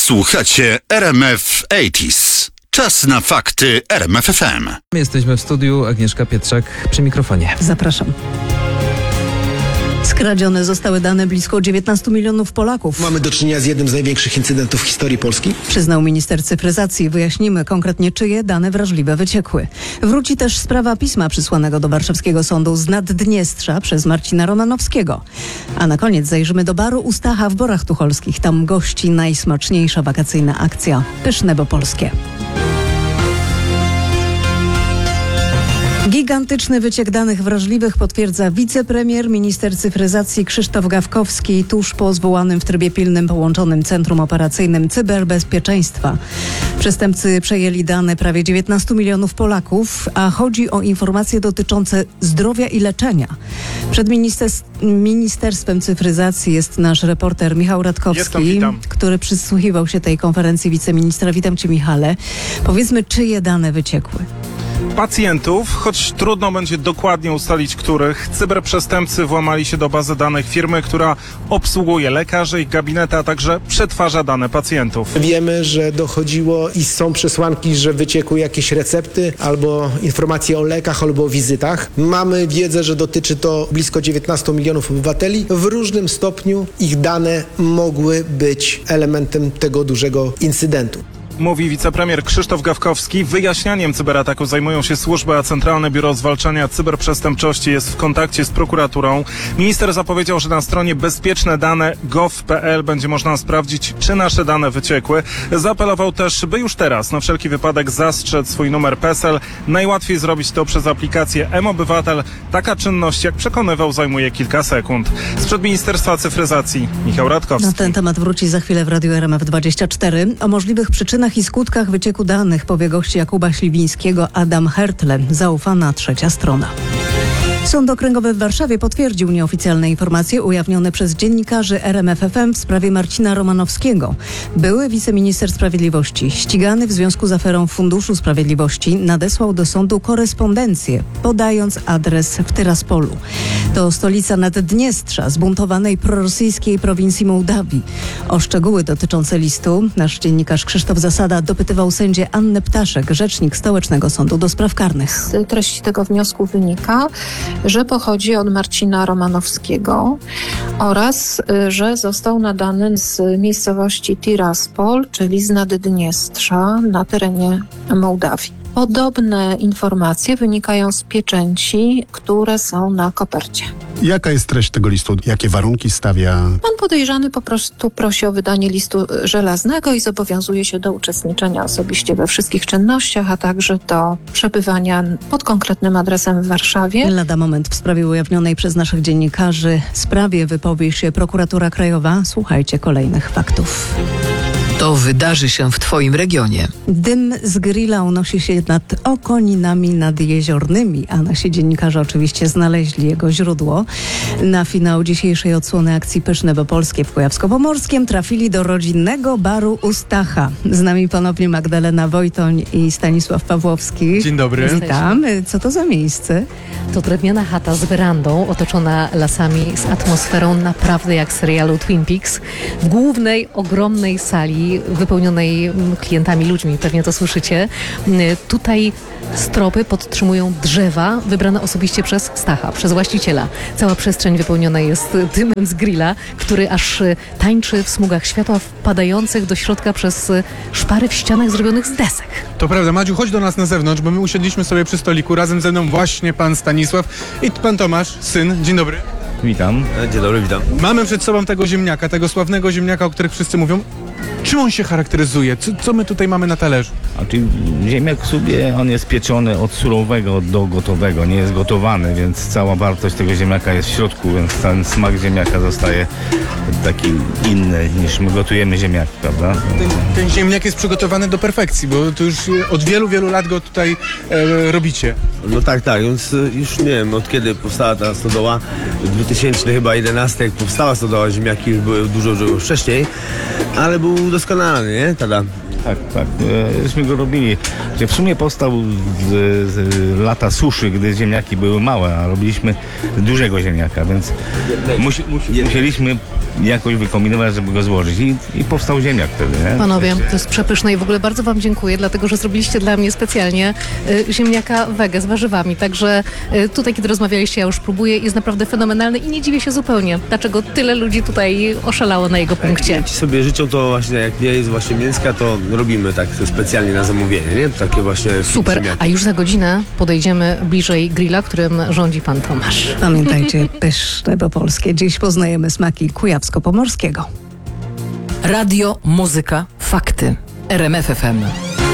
Słuchacie RMF 80s. Czas na fakty RMF FM. Jesteśmy w studiu, Agnieszka Pietrzak przy mikrofonie. Zapraszam. Skradzione zostały dane blisko 19 milionów Polaków. Mamy do czynienia z jednym z największych incydentów w historii Polski. Przyznał minister cyfryzacji. Wyjaśnimy konkretnie, czyje dane wrażliwe wyciekły. Wróci też sprawa pisma przysłanego do warszawskiego sądu z Naddniestrza przez Marcina Romanowskiego. A na koniec zajrzymy do baru u Stacha w Borach Tucholskich. Tam gości najsmaczniejsza wakacyjna akcja. Pyszne, bo polskie. Gigantyczny wyciek danych wrażliwych potwierdza wicepremier, minister cyfryzacji Krzysztof Gawkowski tuż po zwołanym w trybie pilnym połączonym Centrum Operacyjnym Cyberbezpieczeństwa. Przestępcy przejęli dane prawie 19 milionów Polaków, a chodzi o informacje dotyczące zdrowia i leczenia. Przed Ministerstwem Cyfryzacji jest nasz reporter Michał Radkowski, który przysłuchiwał się tej konferencji wiceministra. Witam Cię, Michale. Powiedzmy, czyje dane wyciekły? Pacjentów, choć trudno będzie dokładnie ustalić których, cyberprzestępcy włamali się do bazy danych firmy, która obsługuje lekarzy, ich gabinety, a także przetwarza dane pacjentów. Wiemy, że dochodziło i są przesłanki, że wyciekły jakieś recepty albo informacje o lekach albo o wizytach. Mamy wiedzę, że dotyczy to blisko 19 milionów obywateli. W różnym stopniu ich dane mogły być elementem tego dużego incydentu. Mówi wicepremier Krzysztof Gawkowski. Wyjaśnianiem cyberataku zajmują się służby, a Centralne Biuro Zwalczania Cyberprzestępczości jest w kontakcie z prokuraturą. Minister zapowiedział, że na stronie bezpieczne-dane.gov.pl będzie można sprawdzić, czy nasze dane wyciekły. Zaapelował też, by już teraz na wszelki wypadek zastrzec swój numer PESEL. Najłatwiej zrobić to przez aplikację mObywatel. Taka czynność, jak przekonywał, zajmuje kilka sekund. Sprzed Ministerstwa Cyfryzacji Michał Radkowski. Na ten temat wróci za chwilę w Radiu RMF24. O możliwych przyczynach i skutkach wycieku danych powie gość Jakuba Śliwińskiego Adam Hertle, zaufana trzecia strona. Sąd Okręgowy w Warszawie potwierdził nieoficjalne informacje ujawnione przez dziennikarzy RMF FM w sprawie Marcina Romanowskiego. Były wiceminister sprawiedliwości, ścigany w związku z aferą Funduszu Sprawiedliwości, nadesłał do sądu korespondencję, podając adres w Tyraspolu. To stolica Naddniestrza, zbuntowanej prorosyjskiej prowincji Mołdawii. O szczegóły dotyczące listu nasz dziennikarz Krzysztof Zasada dopytywał sędzię Annę Ptaszek, rzecznik Stołecznego Sądu do Spraw Karnych. Z treści tego wniosku wynika, że pochodzi od Marcina Romanowskiego oraz, że został nadany z miejscowości Tiraspol, czyli z Naddniestrza na terenie Mołdawii. Podobne informacje wynikają z pieczęci, które są na kopercie. Jaka jest treść tego listu? Jakie warunki stawia? Pan podejrzany po prostu prosi o wydanie listu żelaznego i zobowiązuje się do uczestniczenia osobiście we wszystkich czynnościach, a także do przebywania pod konkretnym adresem w Warszawie. Lada moment w sprawie ujawnionej przez naszych dziennikarzy sprawie wypowie się Prokuratura Krajowa. Słuchajcie kolejnych faktów. To wydarzy się w Twoim regionie. Dym z grilla unosi się nad Okoninami nadjeziornymi, a nasi dziennikarze oczywiście znaleźli jego źródło. Na finał dzisiejszej odsłony akcji Pyszne, bo polskie w Kujawsko-Pomorskiem trafili do rodzinnego baru u Stacha. Z nami ponownie Magdalena Wojtoń i Stanisław Pawłowski. Dzień dobry. Witam. Co to za miejsce? To drewniana chata z werandą, otoczona lasami, z atmosferą naprawdę jak z serialu Twin Peaks. W głównej, ogromnej sali wypełnionej klientami, ludźmi, pewnie to słyszycie. Tutaj stropy podtrzymują drzewa wybrane osobiście przez Stacha, przez właściciela. Cała przestrzeń wypełniona jest dymem z grilla, który aż tańczy w smugach światła wpadających do środka przez szpary w ścianach zrobionych z desek. To prawda. Madziu, chodź do nas na zewnątrz, bo my usiedliśmy sobie przy stoliku. Razem ze mną właśnie pan Stanisław i pan Tomasz, syn. Dzień dobry. Witam. Dzień dobry, witam. Mamy przed sobą tego ziemniaka, tego sławnego ziemniaka, o których wszyscy mówią. Czym on się charakteryzuje? Co my tutaj mamy na talerzu? A czyli ziemniak sobie, on jest pieczony od surowego do gotowego, nie jest gotowany, więc cała wartość tego ziemniaka jest w środku, więc ten smak ziemniaka zostaje taki inny niż my gotujemy ziemniaki, prawda? Ten ziemniak jest przygotowany do perfekcji, bo to już od wielu lat go tutaj robicie. No tak, więc już nie wiem, od kiedy powstała ta stodoła, w 2011 jak powstała stodoła, ziemniaki już były dużo wcześniej, ale był był doskonalny, nie? Tada. Tak. Żeśmy go robili. W sumie powstał z lata suszy, gdy ziemniaki były małe, a robiliśmy dużego ziemniaka, więc musieliśmy jakoś wykombinować, żeby go złożyć. I powstał ziemniak wtedy, nie? Panowie, to jest przepyszne i w ogóle bardzo wam dziękuję, dlatego że zrobiliście dla mnie specjalnie ziemniaka wege z warzywami. Także tutaj, kiedy rozmawialiście, ja już próbuję. Jest naprawdę fenomenalny i nie dziwię się zupełnie, dlaczego tyle ludzi tutaj oszalało na jego punkcie. Jak ci sobie życzą, to właśnie jak nie jest właśnie mięska, to robimy tak specjalnie na zamówienie, nie? Takie właśnie Super, ziemniaki. a już za godzinę podejdziemy bliżej grilla, którym rządzi pan Tomasz. Pamiętajcie, pyszne po polskie. Dziś poznajemy smaki kujawsko-pomorskiego. Radio, muzyka, fakty. RMF FM.